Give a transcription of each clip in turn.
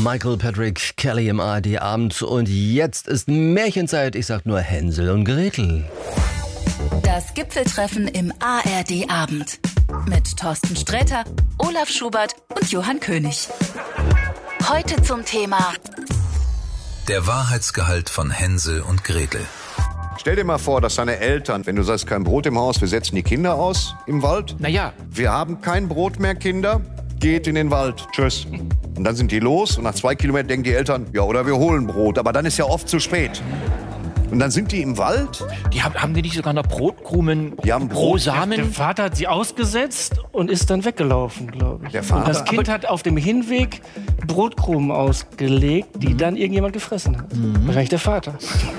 Michael Patrick Kelly im ARD-Abend. Und jetzt ist Märchenzeit. Ich sag nur Hänsel und Gretel. Das Gipfeltreffen im ARD-Abend. Mit Thorsten Sträter, Olaf Schubert und Johann König. Heute zum Thema: Der Wahrheitsgehalt von Hänsel und Gretel. Stell dir mal vor, dass deine Eltern, wenn du sagst, kein Brot im Haus, wir setzen die Kinder aus im Wald. Naja. Wir haben kein Brot mehr, Kinder. Geht in den Wald. Tschüss. Und dann sind die los und nach 2 Kilometern denken die Eltern, ja, oder wir holen Brot. Aber dann ist ja oft zu spät. Und dann sind die im Wald. Haben die nicht sogar noch Brotkrumen Die haben pro Brot. Samen? Der Vater hat sie ausgesetzt und ist dann weggelaufen, glaube ich. Der Vater? Und das Kind hat auf dem Hinweg Brotkrumen ausgelegt, die dann irgendjemand gefressen hat. Wahrscheinlich der Vater.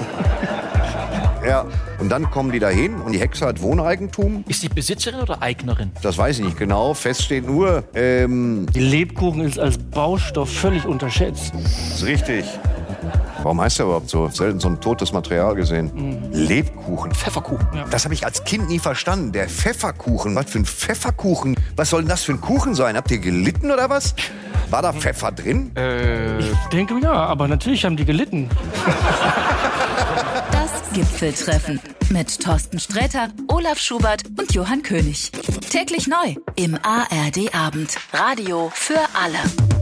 Ja. Und dann kommen die dahin und die Hexe hat Wohneigentum. Ist die Besitzerin oder Eignerin? Das weiß ich nicht genau. Fest steht nur, Die Lebkuchen ist als Baustoff völlig unterschätzt. ist richtig. Warum heißt der überhaupt so? Selten so ein totes Material gesehen. Lebkuchen. Pfefferkuchen. Ja. Das habe ich als Kind nie verstanden. Der Pfefferkuchen. Was für ein Pfefferkuchen? Was soll denn das für ein Kuchen sein? Habt ihr gelitten oder was? War da Pfeffer drin? Ich denke ja, aber natürlich haben die gelitten. Das Gipfeltreffen mit Thorsten Sträter, Olaf Schubert und Johann König. Täglich neu im ARD-Abend. Radio für alle.